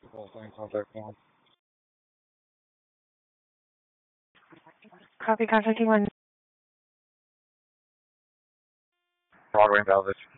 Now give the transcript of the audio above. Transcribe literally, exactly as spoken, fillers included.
Call sign contact one. Copy, contacting one. Broadway and Dalvich.